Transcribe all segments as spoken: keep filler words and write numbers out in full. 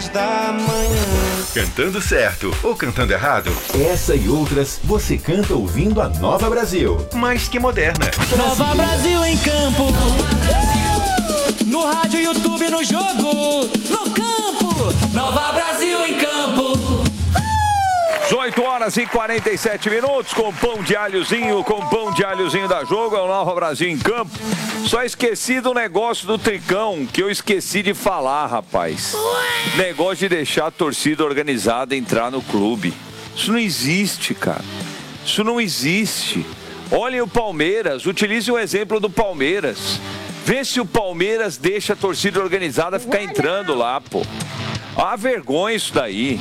horas da manhã. Cantando certo ou cantando errado? Essa e outras você canta ouvindo a Nova Brasil. Mais que moderna. Nova Brasil em campo. No rádio, YouTube, no jogo. No campo. Nova Brasil em campo. dezoito horas e quarenta e sete minutos, com pão de alhozinho, com pão de alhozinho da Jogo, é o Nova Brasil em campo. Só esqueci do negócio do Tricão, que eu esqueci de falar, rapaz. Negócio de deixar a torcida organizada entrar no clube. Isso não existe, cara. Isso não existe. Olhem o Palmeiras, utilize o exemplo do Palmeiras. Vê se o Palmeiras deixa a torcida organizada ficar entrando lá, pô. Ah, vergonha isso daí.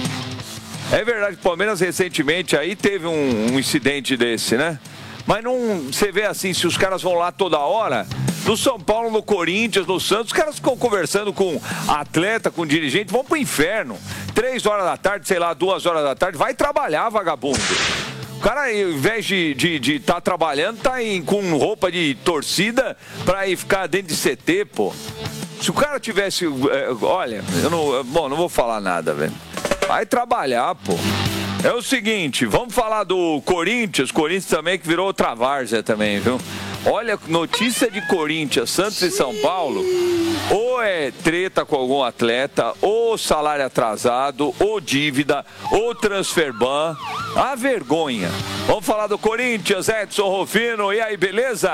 É verdade que o Palmeiras recentemente aí teve um, um incidente desse, né? Mas não, você vê assim, se os caras vão lá toda hora, no São Paulo, no Corinthians, no Santos, os caras ficam conversando com atleta, com dirigente, vão pro inferno. Três horas da tarde, sei lá, duas horas da tarde, vai trabalhar, vagabundo. O cara, ao invés de estar de, de tá trabalhando, tá em, com roupa de torcida pra ir ficar dentro de C T, pô. Se o cara tivesse... É, olha, eu não... Bom, não vou falar nada, velho. Vai trabalhar, pô. É o seguinte, vamos falar do Corinthians. Corinthians também que virou outra várzea também, viu? Olha, notícia de Corinthians, Santos e São Paulo. Ou é treta com algum atleta, ou salário atrasado, ou dívida, ou transfer ban. A vergonha. Vamos falar do Corinthians, Edson Rufino. E aí, beleza?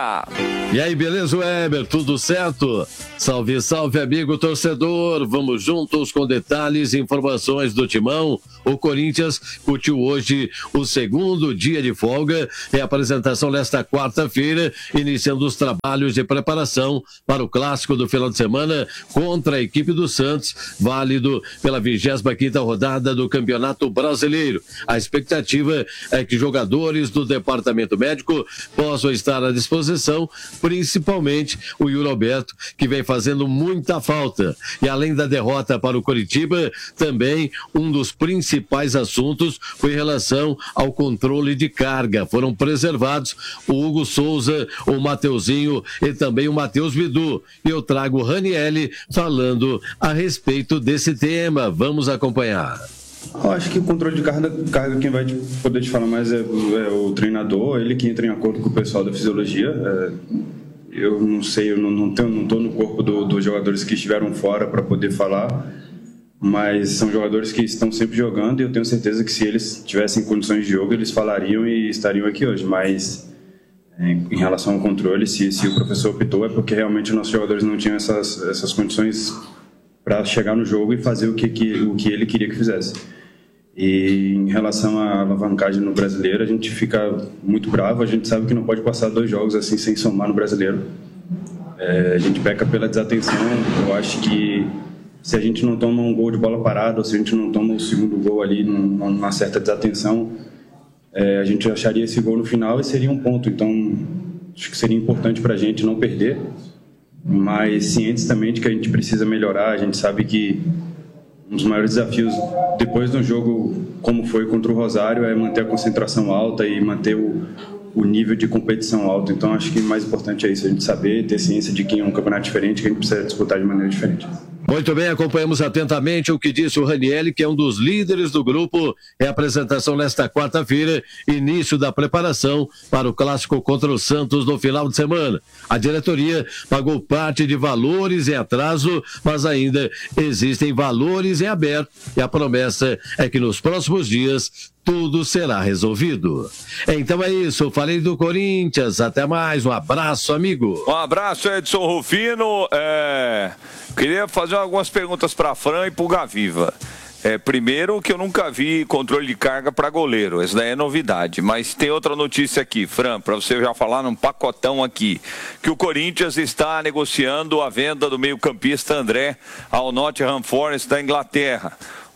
E aí, beleza, Weber? Tudo certo? Salve, salve, amigo torcedor. Vamos juntos com detalhes e informações do Timão. O Corinthians curtiu hoje o segundo dia de folga e a apresentação nesta quarta-feira, iniciando os trabalhos de preparação para o clássico do final de semana contra a equipe do Santos, válido pela vigésima quinta rodada do Campeonato Brasileiro. A expectativa é que jogadores do departamento médico possam estar à disposição, principalmente o Yuri Alberto, que vem fazendo muita falta. E além da derrota para o Coritiba, também um dos principais assuntos foi em relação ao controle de carga. Foram preservados o Hugo Souza, o Mateuzinho e também o Matheus Bidu. E eu trago o Ranielli falando a respeito desse tema. Vamos acompanhar. Eu acho que o controle de carga, carga quem vai poder te falar mais é, é o treinador, ele que entra em acordo com o pessoal da fisiologia. É, eu não sei, eu não não tenho, não estou no corpo do, dos jogadores que estiveram fora para poder falar, mas são jogadores que estão sempre jogando e eu tenho certeza que se eles tivessem condições de jogo, eles falariam e estariam aqui hoje. Mas em relação ao controle, se, se o professor optou, é porque realmente nossos jogadores não tinham essas, essas condições para chegar no jogo e fazer o que, que, o que ele queria que fizesse. E em relação à alavancagem no Brasileiro, a gente fica muito bravo, a gente sabe que não pode passar dois jogos assim sem somar no Brasileiro. É, a gente peca pela desatenção, eu acho que se a gente não toma um gol de bola parada, ou se a gente não toma o segundo gol ali numa certa desatenção, é, a gente acharia esse gol no final e seria um ponto. Então, acho que seria importante para a gente não perder, mas cientes também de que a gente precisa melhorar. A gente sabe que um dos maiores desafios depois do jogo, como foi contra o Rosário, é manter a concentração alta e manter o, o nível de competição alto. Então, acho que o mais importante é isso, a gente saber, ter ciência de que é um campeonato diferente, que a gente precisa disputar de maneira diferente. Muito bem, acompanhamos atentamente o que disse o Ranielli, que é um dos líderes do grupo. É a apresentação nesta quarta-feira, início da preparação para o clássico contra o Santos no final de semana. A diretoria pagou parte de valores em atraso, mas ainda existem valores em aberto e a promessa é que nos próximos dias tudo será resolvido. Então é isso, falei do Corinthians, até mais, um abraço, amigo. Um abraço, Edson Rufino. É... Queria fazer algumas perguntas para a Fran e para o Gaviva. É, primeiro, que eu nunca vi controle de carga para goleiro, essa daí é novidade. Mas tem outra notícia aqui, Fran, para você já falar num pacotão aqui, que o Corinthians está negociando a venda do meio-campista André ao Nottingham Forest da Inglaterra.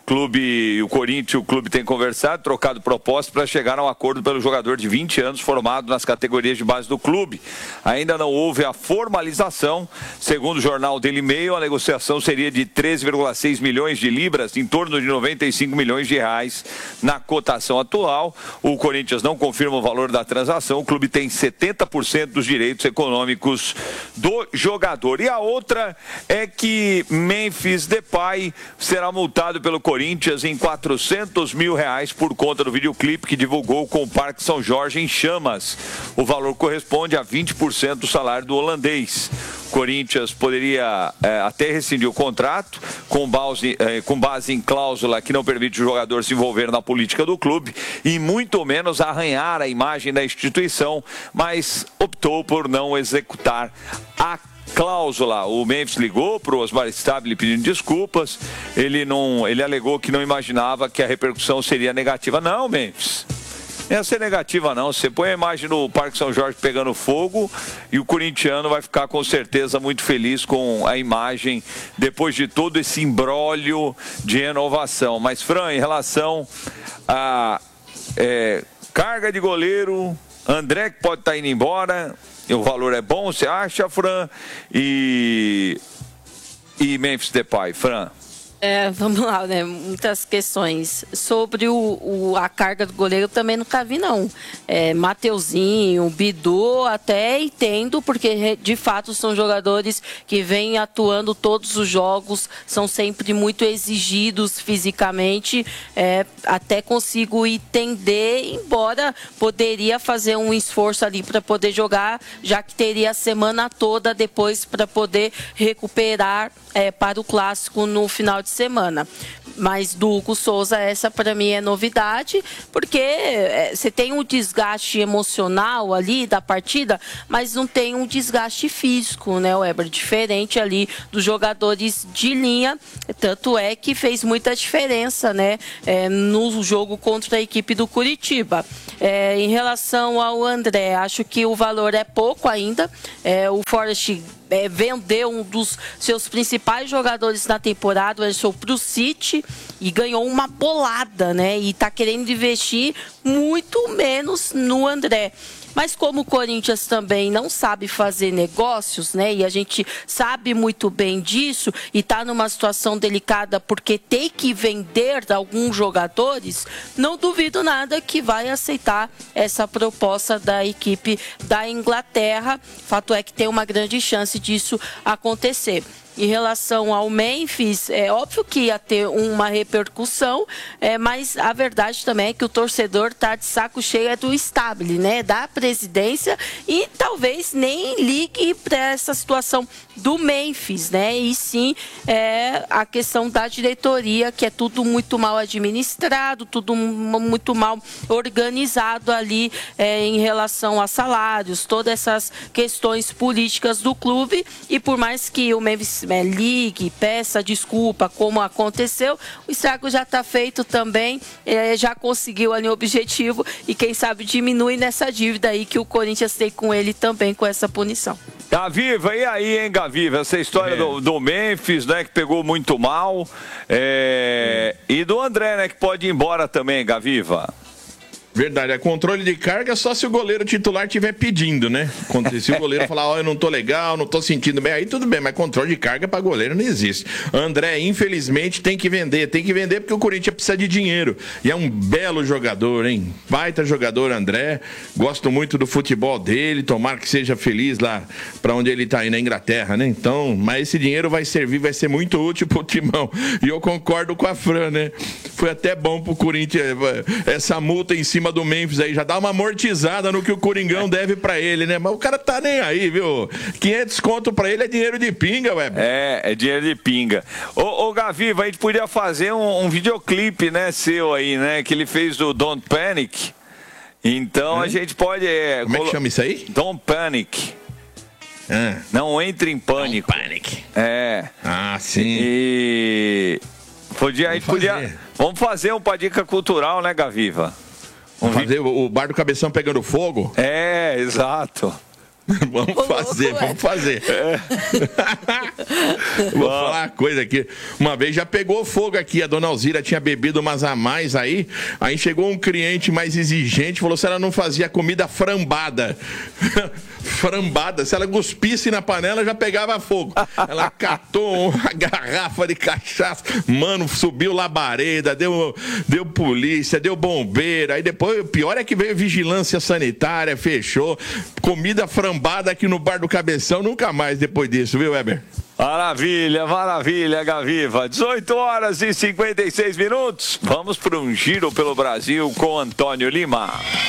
clube, o Corinthians, o clube tem conversado, trocado propostas para chegar a um acordo pelo jogador de vinte anos formado nas categorias de base do clube. Ainda não houve a formalização. Segundo o jornal Daily Mail, a negociação seria de treze vírgula seis milhões de libras, em torno de noventa e cinco milhões de reais na cotação atual. O Corinthians não confirma o valor da transação. O clube tem setenta por cento dos direitos econômicos do jogador. E a outra é que Memphis Depay será multado pelo Corinthians Corinthians em quatrocentos mil reais por conta do videoclipe que divulgou com o Parque São Jorge em chamas. O valor corresponde a vinte por cento do salário do holandês. O Corinthians poderia é, até rescindir o contrato com base, é, com base em cláusula que não permite o jogador se envolver na política do clube e muito menos arranhar a imagem da instituição, mas optou por não executar a cláusula. O Memphis ligou para o Osmar Stabile pedindo desculpas. Ele, não, ele alegou que não imaginava que a repercussão seria negativa. Não, Memphis, não ia ser negativa não. Você põe a imagem no Parque São Jorge pegando fogo e o corintiano vai ficar com certeza muito feliz com a imagem depois de todo esse imbróglio de renovação. Mas, Fran, em relação a é, carga de goleiro, André que pode estar indo embora, o valor é bom, você acha, Fran? E, e Memphis Depay, Fran? É, vamos lá, né? Muitas questões. Sobre o, o, a carga do goleiro, também nunca vi, não. É, Mateuzinho, Bidu, até entendo, porque de fato são jogadores que vêm atuando todos os jogos, são sempre muito exigidos fisicamente, é, até consigo entender, embora poderia fazer um esforço ali para poder jogar, já que teria a semana toda depois para poder recuperar é, para o clássico no final de semana. Mas do Hugo Souza, essa para mim é novidade, porque você tem um desgaste emocional ali da partida, mas não tem um desgaste físico, né, Weber? Diferente ali dos jogadores de linha, tanto é que fez muita diferença, né, é, no jogo contra a equipe do Curitiba. É, em relação ao André, acho que o valor é pouco ainda. É, o Forest é, vendeu um dos seus principais jogadores na temporada, o Anderson, para o City, e ganhou uma bolada, né? E está querendo investir muito menos no André. Mas como o Corinthians também não sabe fazer negócios, né? E a gente sabe muito bem disso e está numa situação delicada porque tem que vender alguns jogadores, não duvido nada que vai aceitar essa proposta da equipe da Inglaterra. Fato é que tem uma grande chance disso acontecer. Em relação ao Memphis, é óbvio que ia ter uma repercussão, é, mas a verdade também é que o torcedor está de saco cheio do Stabile, né, da presidência, e talvez nem ligue para essa situação do Memphis, né, e sim é, a questão da diretoria, que é tudo muito mal administrado, tudo muito mal organizado ali é, em relação a salários, todas essas questões políticas do clube, e por mais que o Memphis É, ligue, peça desculpa como aconteceu, o estrago já está feito também, é, já conseguiu ali o objetivo e quem sabe diminui nessa dívida aí que o Corinthians tem com ele também com essa punição. Gaviva, e aí, hein, Gaviva? Essa história é. do, do Memphis, né, que pegou muito mal, é, e do André, né, que pode ir embora também, Gaviva. Verdade, é controle de carga só se o goleiro titular estiver pedindo, né? Se o goleiro falar, ó, oh, eu não tô legal, não tô sentindo bem, aí tudo bem, mas controle de carga para goleiro não existe. André, infelizmente, tem que vender, tem que vender porque o Corinthians precisa de dinheiro. E é um belo jogador, hein? Baita jogador, André. Gosto muito do futebol dele, tomara que seja feliz lá para onde ele tá aí na Inglaterra, né? Então, mas esse dinheiro vai servir, vai ser muito útil pro Timão. E eu concordo com a Fran, né? Foi até bom pro Corinthians essa multa em cima do Memphis aí, já dá uma amortizada no que o Coringão deve pra ele, né? Mas o cara tá nem aí, viu? quinhentos conto pra ele é dinheiro de pinga, ué. É, é dinheiro de pinga. Ô, ô Gaviva, a gente podia fazer um, um videoclipe, né, seu aí, né? Que ele fez do Don't Panic. Então é? a gente pode... É, Como é que chama isso aí? Don't Panic. Ah. Não entre em pânico. Don't Panic. É. Ah, sim. E... Podia, a gente podia... Vamos fazer um pra dica cultural, né, Gaviva? Vamos fazer o bar do Cabeção pegando fogo? É, exato. Vamos fazer, vamos fazer. É. Vou falar uma coisa aqui. Uma vez já pegou fogo aqui. A dona Alzira tinha bebido umas a mais aí. Aí chegou um cliente mais exigente, falou se ela não fazia comida frambada. Frambada. Se ela cuspisse na panela, já pegava fogo. Ela catou uma garrafa de cachaça. Mano, subiu labareda, deu, deu polícia, deu bombeiro. Aí depois, o pior é que veio vigilância sanitária, fechou. Comida frambada aqui no bar do Cabeção, nunca mais depois disso, viu, Weber? Maravilha, maravilha, Gaviva. dezoito horas e cinquenta e seis minutos. Vamos para um giro pelo Brasil com Antônio Lima.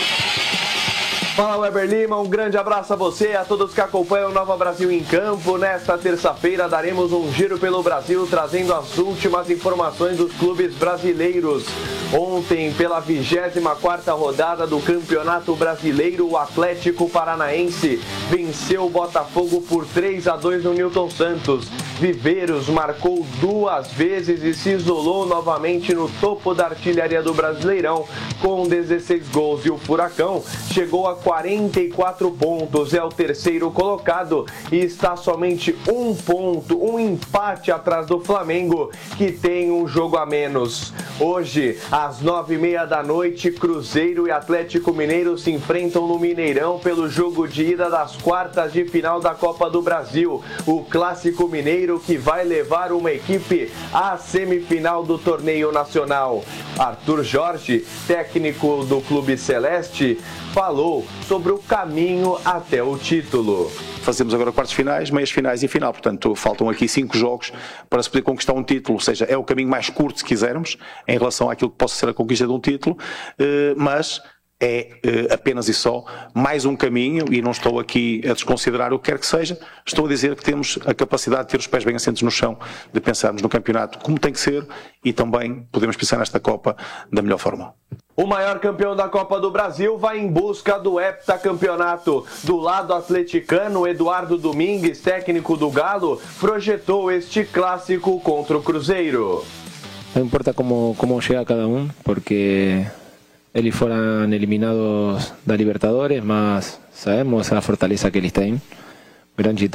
Fala, Weber Lima, um grande abraço a você e a todos que acompanham o Nova Brasil em Campo. Nesta terça-feira daremos um giro pelo Brasil, trazendo as últimas informações dos clubes brasileiros. Ontem, pela vigésima quarta rodada do Campeonato Brasileiro, o Atlético Paranaense venceu o Botafogo por três a dois no Newton Santos. Viveiros marcou duas vezes e se isolou novamente no topo da artilharia do Brasileirão com dezesseis gols. E o Furacão chegou a quarenta e quatro pontos, é o terceiro colocado e está somente um ponto, um empate atrás do Flamengo, que tem um jogo a menos. Hoje, às nove e meia da noite, Cruzeiro e Atlético Mineiro se enfrentam no Mineirão pelo jogo de ida das quartas de final da Copa do Brasil. O Clássico Mineiro que vai levar uma equipe à semifinal do torneio nacional. Arthur Jorge, técnico do Clube Celeste, falou sobre o caminho até o título. Fazemos agora quartos finais, meias finais e final, portanto faltam aqui cinco jogos para se poder conquistar um título, ou seja, é o caminho mais curto se quisermos em relação àquilo que possa ser a conquista de um título, mas é apenas e só mais um caminho e não estou aqui a desconsiderar o que quer que seja, estou a dizer que temos a capacidade de ter os pés bem assentos no chão, de pensarmos no campeonato como tem que ser e também podemos pensar nesta Copa da melhor forma. O maior campeão da Copa do Brasil vai em busca do heptacampeonato. Do lado atleticano, Eduardo Domingues, técnico do Galo, projetou este clássico contra o Cruzeiro. Não importa como, como chega cada um, porque eles foram eliminados da Libertadores, mas sabemos a fortaleza que eles têm. Grande